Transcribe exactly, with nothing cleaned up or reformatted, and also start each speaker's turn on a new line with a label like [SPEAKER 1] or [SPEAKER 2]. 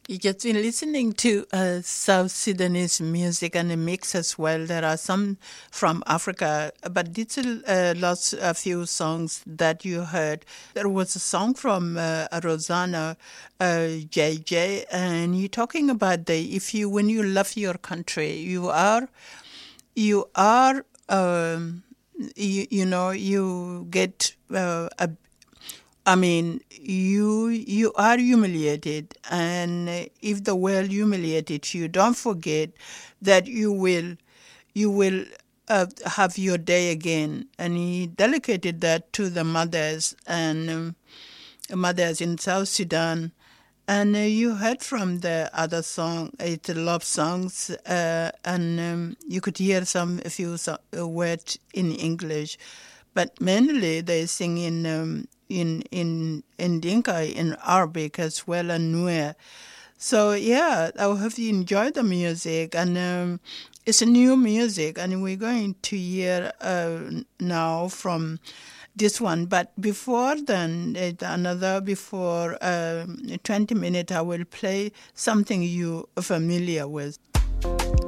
[SPEAKER 1] You just been listening to uh, South Sudanese music and a mix as well. There are some from Africa, but these are uh, lots, a few songs that you heard. There was a song from uh, Rosanna uh, J J, and you're talking about the if you when you love your country, you are you are um, you, you know you get uh, a I mean, you you are humiliated, and if the world humiliated you, don't forget that you will you will uh, have your day again. And he dedicated that to the mothers and um, mothers in South Sudan. And uh, you heard from the other song, it's love songs, uh, and um, you could hear some a few so- uh, words in English, but mainly they sing in um, in in in Dinka, in Arabic as well, and Nuer. So yeah, I hope you enjoy the music, and um, it's a new music, and we're going to hear uh, now from this one. But before then, uh, another before um, twenty minutes, I will play something you are familiar with.